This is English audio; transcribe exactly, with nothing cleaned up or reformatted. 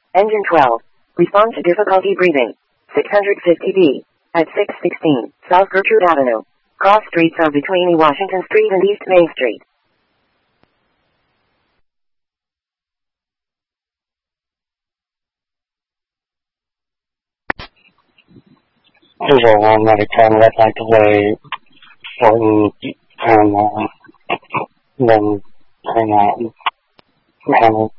Engine twelve. Respond to difficulty breathing. six fifty B. At six sixteen, South Gertrude Avenue. Cross streets are between Washington Street and East Main Street. Visual one, Medicare, red light delay, Fulton, and, uh, then, hang out, and